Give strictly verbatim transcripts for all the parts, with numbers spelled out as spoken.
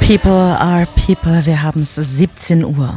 People are people. Wir haben es siebzehn Uhr.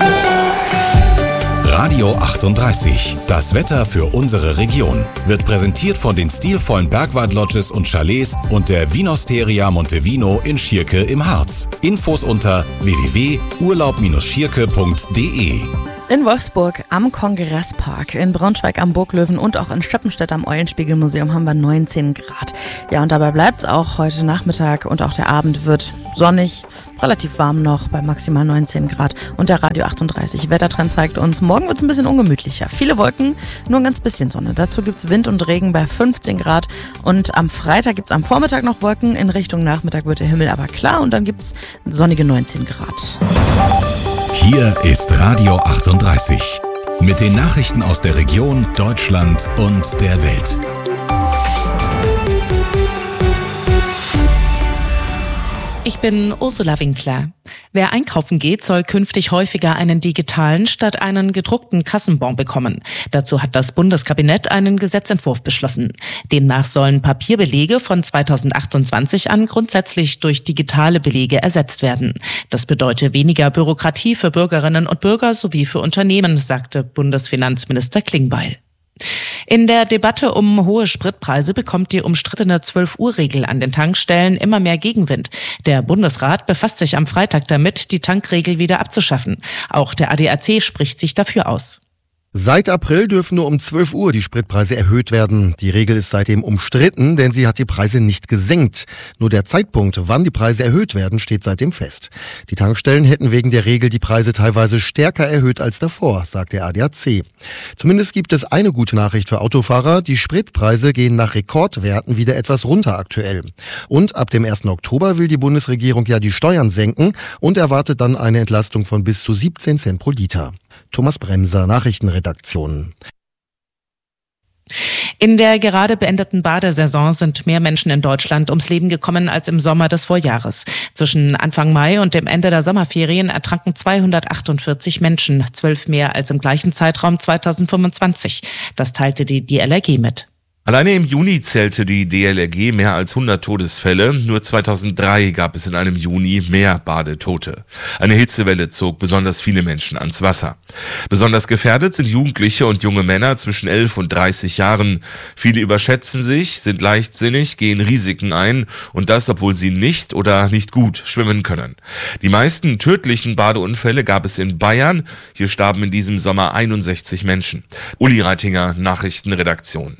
Radio achtunddreißig. Das Wetter für unsere Region wird präsentiert von den stilvollen Bergwald-Lodges und Chalets und der Vinosteria Montevino in Schierke im Harz. Infos unter w w w punkt urlaub schierke punkt d e. In Wolfsburg am Kongresspark, in Braunschweig am Burglöwen und auch in Schöppenstedt am Eulenspiegelmuseum haben wir neunzehn Grad. Ja, und dabei bleibt es auch heute Nachmittag und auch der Abend wird sonnig, relativ warm noch bei maximal neunzehn Grad. Und der Radio achtunddreißig Wettertrend zeigt uns, morgen wird es ein bisschen ungemütlicher. Viele Wolken, nur ein ganz bisschen Sonne. Dazu gibt es Wind und Regen bei fünfzehn Grad. Und am Freitag gibt es am Vormittag noch Wolken. In Richtung Nachmittag wird der Himmel aber klar und dann gibt es sonnige neunzehn Grad. Hier ist Radio achtunddreißig mit den Nachrichten aus der Region, Deutschland und der Welt. Ich bin Ursula Winkler. Wer einkaufen geht, soll künftig häufiger einen digitalen statt einen gedruckten Kassenbon bekommen. Dazu hat das Bundeskabinett einen Gesetzentwurf beschlossen. Demnach sollen Papierbelege von zweitausendachtundzwanzig an grundsätzlich durch digitale Belege ersetzt werden. Das bedeutet weniger Bürokratie für Bürgerinnen und Bürger sowie für Unternehmen, sagte Bundesfinanzminister Klingbeil. In der Debatte um hohe Spritpreise bekommt die umstrittene zwölf-Uhr-Regel an den Tankstellen immer mehr Gegenwind. Der Bundesrat befasst sich am Freitag damit, die Tankregel wieder abzuschaffen. Auch der A D A C spricht sich dafür aus. Seit April dürfen nur um zwölf Uhr die Spritpreise erhöht werden. Die Regel ist seitdem umstritten, denn sie hat die Preise nicht gesenkt. Nur der Zeitpunkt, wann die Preise erhöht werden, steht seitdem fest. Die Tankstellen hätten wegen der Regel die Preise teilweise stärker erhöht als davor, sagt der A D A C. Zumindest gibt es eine gute Nachricht für Autofahrer. Die Spritpreise gehen nach Rekordwerten wieder etwas runter aktuell. Und ab dem ersten Oktober will die Bundesregierung ja die Steuern senken und erwartet dann eine Entlastung von bis zu siebzehn Cent pro Liter. Thomas Bremser, Nachrichtenredaktion. In der gerade beendeten Badesaison sind mehr Menschen in Deutschland ums Leben gekommen als im Sommer des Vorjahres. Zwischen Anfang Mai und dem Ende der Sommerferien ertranken zweihundertachtundvierzig Menschen, zwölf mehr als im gleichen Zeitraum zweitausendfünfundzwanzig. Das teilte die D L R G mit. Alleine im Juni zählte die D L R G mehr als hundert Todesfälle. Nur zweitausenddrei gab es in einem Juni mehr Badetote. Eine Hitzewelle zog besonders viele Menschen ans Wasser. Besonders gefährdet sind Jugendliche und junge Männer zwischen elf und dreißig Jahren. Viele überschätzen sich, sind leichtsinnig, gehen Risiken ein und das, obwohl sie nicht oder nicht gut schwimmen können. Die meisten tödlichen Badeunfälle gab es in Bayern. Hier starben in diesem Sommer einundsechzig Menschen. Uli Reitinger, Nachrichtenredaktion.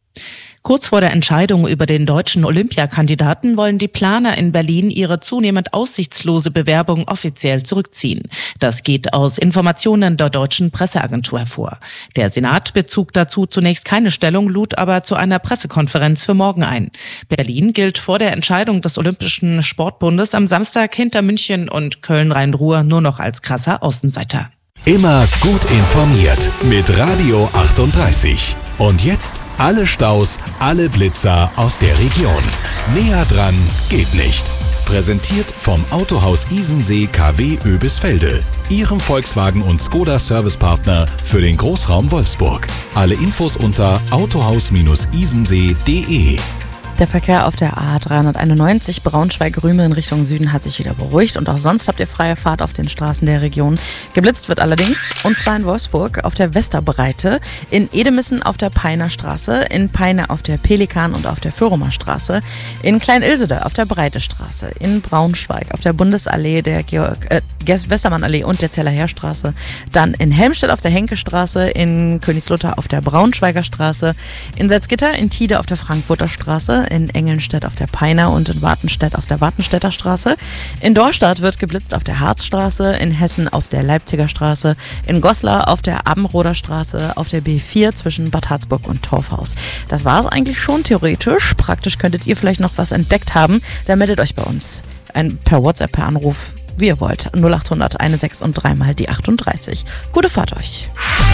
Kurz vor der Entscheidung über den deutschen Olympiakandidaten wollen die Planer in Berlin ihre zunehmend aussichtslose Bewerbung offiziell zurückziehen. Das geht aus Informationen der deutschen Presseagentur hervor. Der Senat bezog dazu zunächst keine Stellung, lud aber zu einer Pressekonferenz für morgen ein. Berlin gilt vor der Entscheidung des Olympischen Sportbundes am Samstag hinter München und Köln-Rhein-Ruhr nur noch als krasser Außenseiter. Immer gut informiert mit Radio achtunddreißig. Und jetzt alle Staus, alle Blitzer aus der Region. Näher dran geht nicht. Präsentiert vom Autohaus Isensee K W Oebisfelde. Ihrem Volkswagen und Skoda Servicepartner für den Großraum Wolfsburg. Alle Infos unter autohaus isensee punkt d e. Der Verkehr auf der A dreihunderteinundneunzig Braunschweig-Rüme in Richtung Süden hat sich wieder beruhigt und auch sonst habt ihr freie Fahrt auf den Straßen der Region. Geblitzt wird allerdings, und zwar in Wolfsburg auf der Westerbreite, in Edemissen auf der Peiner Straße, in Peine auf der Pelikan und auf der Föhrumer Straße, in Klein-Ilsede auf der Breite Straße, in Braunschweig auf der Bundesallee, der Georg, äh, Westermannallee und der Zeller Heerstraße, dann in Helmstedt auf der Henke-Straße, in Königslutter auf der Braunschweiger Straße, in Salzgitter, in Tide auf der Frankfurter Straße, in Engelnstedt auf der Peiner und in Wartenstedt auf der Wartenstädter Straße. In Dorstadt wird geblitzt auf der Harzstraße, in Hessen auf der Leipziger Straße, in Goslar auf der Abendroder Straße, auf der B vier zwischen Bad Harzburg und Torfhaus. Das war es eigentlich schon theoretisch. Praktisch könntet ihr vielleicht noch was entdeckt haben. Dann meldet euch bei uns ein, per WhatsApp, per Anruf, wie ihr wollt. null achthundert sechzehn und dreimal die achtunddreißig. Gute Fahrt euch.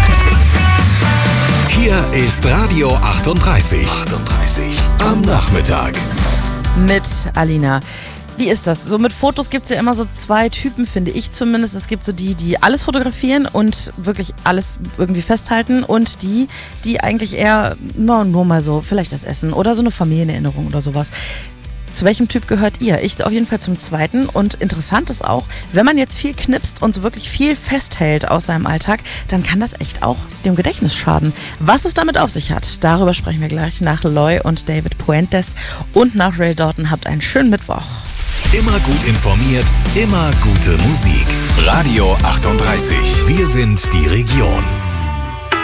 Hier ist Radio achtunddreißig. achtunddreißig am Nachmittag. Mit Alina. Wie ist das? So mit Fotos gibt es ja immer so zwei Typen, finde ich zumindest. Es gibt so die, die alles fotografieren und wirklich alles irgendwie festhalten und die, die eigentlich eher no, nur mal so, vielleicht das Essen oder so eine Familienerinnerung oder sowas. Zu welchem Typ gehört ihr? Ich auf jeden Fall zum zweiten. Und interessant ist auch, wenn man jetzt viel knipst und so wirklich viel festhält aus seinem Alltag, dann kann das echt auch dem Gedächtnis schaden. Was es damit auf sich hat, darüber sprechen wir gleich nach Loy und David Puentes und nach Ray Dalton. Habt einen schönen Mittwoch. Immer gut informiert, immer gute Musik. Radio achtunddreißig. Wir sind die Region.